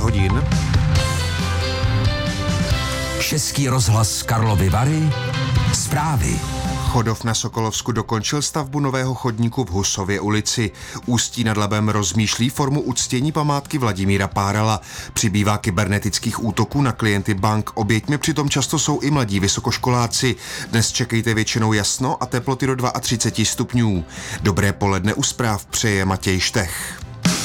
hodin. Český rozhlas Karlovy Vary. Zprávy. Chodov na Sokolovsku dokončil stavbu nového chodníku v Husově ulici. Ústí nad Labem rozmýšlí formu uctění památky Vladimíra Párala. Přibývá kybernetických útoků na klienty bank. Oběťmi přitom často jsou i mladí vysokoškoláci. Dnes čekejte většinou jasno a teploty do 32 stupňů. Dobré poledne u zpráv přeje Matěj Štech.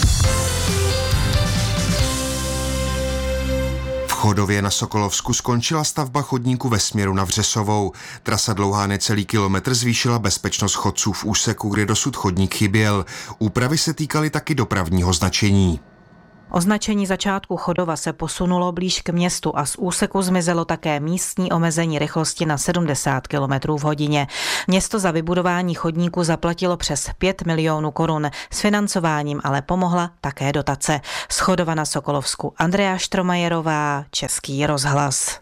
V Chodově na Sokolovsku skončila stavba chodníku ve směru na Vřesovou. Trasa dlouhá necelý kilometr zvýšila bezpečnost chodců v úseku, kde dosud chodník chyběl. Úpravy se týkaly taky dopravního značení. Označení začátku Chodova se posunulo blíž k městu a z úseku zmizelo také místní omezení rychlosti na 70 km v hodině. Město za vybudování chodníku zaplatilo přes 5 milionů korun. S financováním ale pomohla také dotace. Z Chodova na Sokolovsku Andrea Štromajerová, Český rozhlas.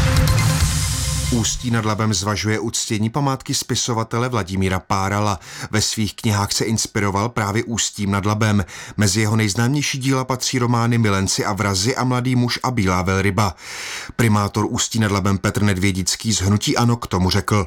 Ústí nad Labem zvažuje uctění památky spisovatele Vladimíra Párala. Ve svých knihách se inspiroval právě Ústím nad Labem. Mezi jeho nejznámější díla patří romány Milenci a vrazi a Mladý muž a Bílá velryba. Primátor Ústí nad Labem Petr Nedvědický z hnutí ANO k tomu řekl: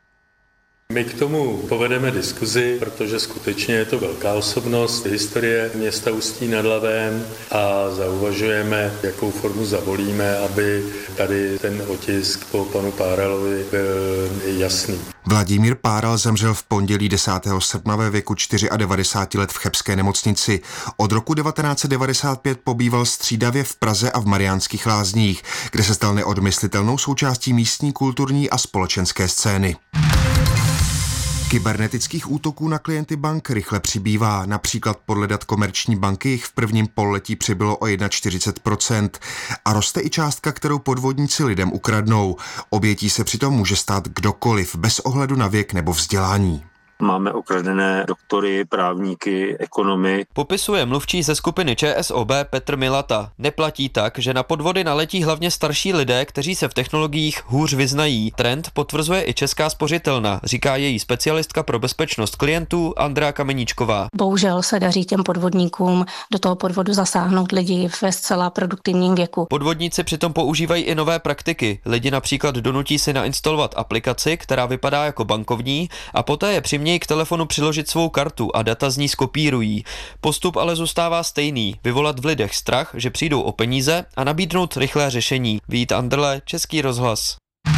My k tomu povedeme diskuzi, protože skutečně je to velká osobnost historie města Ústí nad Labem a zauvažujeme, jakou formu zavolíme, aby tady ten otisk po panu Páralovi byl jasný. Vladimír Páral zemřel v pondělí 10. srpna ve věku 94 let v chebské nemocnici. Od roku 1995 pobýval střídavě v Praze a v Mariánských Lázních, kde se stal neodmyslitelnou součástí místní, kulturní a společenské scény. Kybernetických útoků na klienty bank rychle přibývá. Například podle dat Komerční banky jich v prvním pololetí přibylo o 41% a roste i částka, kterou podvodníci lidem ukradnou. Obětí se přitom může stát kdokoliv, bez ohledu na věk nebo vzdělání. Máme okradené doktory, právníky, ekonomy. Popisuje mluvčí ze skupiny ČSOB Petr Milata. Neplatí tak, že na podvody naletí hlavně starší lidé, kteří se v technologiích hůř vyznají. Trend potvrzuje i Česká spořitelna, říká její specialistka pro bezpečnost klientů Andrea Kameníčková. Bohužel se daří těm podvodníkům do toho podvodu zasáhnout lidi ve zcela produktivním věku. Podvodníci přitom používají i nové praktiky. Lidi například donutí si nainstalovat aplikaci, která vypadá jako bankovní, a poté je přimějí k telefonu přiložit svou kartu a data z ní skopírují. Postup ale zůstává stejný: vyvolat v lidech strach, že přijdou o peníze, a nabídnout rychlé řešení. Vít Andrle, Český rozhlas.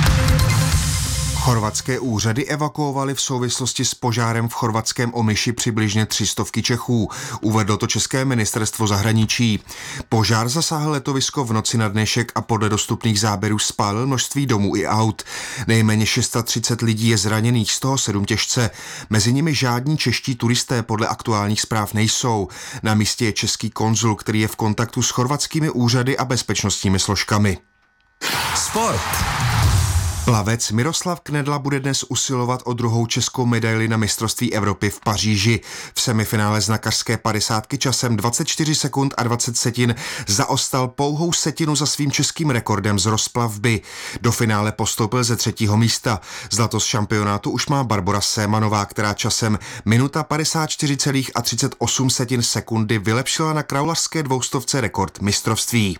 Chorvatské úřady evakuovaly v souvislosti s požárem v chorvatském Omiši přibližně 300 Čechů. Uvedlo to České ministerstvo zahraničí. Požár zasáhl letovisko v noci na dnešek a podle dostupných záběrů spálil množství domů i aut. Nejméně 630 lidí je zraněných, z toho 7 těžce. Mezi nimi žádní čeští turisté podle aktuálních zpráv nejsou. Na místě je český konzul, který je v kontaktu s chorvatskými úřady a bezpečnostními složkami. Sport. Plavec Miroslav Knedla bude dnes usilovat o druhou českou medaili na mistrovství Evropy v Paříži. V semifinále znakařské 50 časem 24 sekund a 20 setin zaostal pouhou setinu za svým českým rekordem z rozplavby. Do finále postoupil ze 3. místa. Zlato z šampionátu už má Barbora Sémanová, která časem minuta 54,38 sekundy vylepšila na kraulařské 200 rekord mistrovství.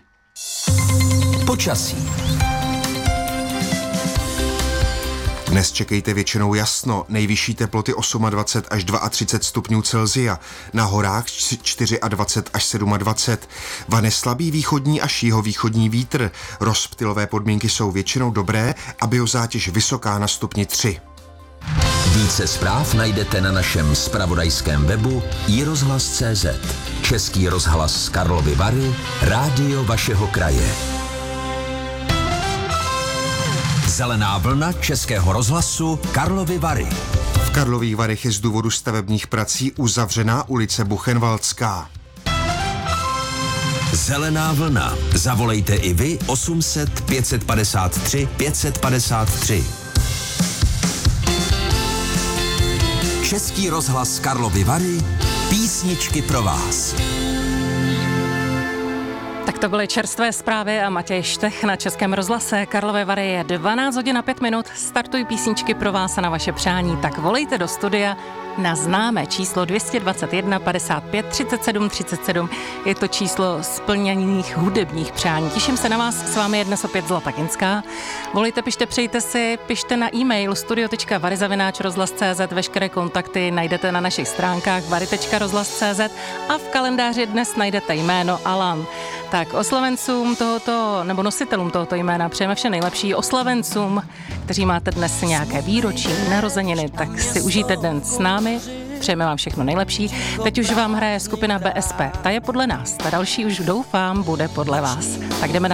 Počasí. Dnes čekejte většinou jasno, nejvyšší teploty 28 až 32 stupňů Celsia, na horách 24 až 27. Vane slabý východní až jihovýchodní vítr. Rozptylové podmínky jsou většinou dobré a biozátěž vysoká na stupni 3. Více zpráv najdete na našem zpravodajském webu iRozhlas.cz. Český rozhlas Karlovy Vary, rádio vašeho kraje. Zelená vlna Českého rozhlasu Karlovy Vary. V Karlových Varech je z důvodu stavebních prací uzavřená ulice Buchenwaldská. Zelená vlna. Zavolejte i vy 800 553 553. Český rozhlas Karlovy Vary. Písničky pro vás. Tak To byly čerstvé zprávy a Matěj Štech na Českém rozhlase. Karlovy Vary je 12 hodin a 5 minut. Startují písničky pro vás a na vaše přání. Tak volejte do studia na známé číslo 221 55 37 37. Je to číslo splněných hudebních přání. Těším se na vás, s vámi je dnes opět Zlata Kinská. Volejte, pište, přejte si, pište na e-mail studio.vary@rozhlas.cz. Veškeré kontakty najdete na našich stránkách vary.rozhlas.cz a v kalendáři dnes najdete jméno Alan. Tak oslavencům tohoto, nebo nositelům tohoto jména přejeme vše nejlepší. Oslavencům, kteří máte dnes nějaké výročí, narozeniny, tak si užijte den s námi. Přejeme vám všechno nejlepší. Teď už vám hraje skupina BSP. Ta je podle nás. Ta další už doufám bude podle vás. Tak jdeme na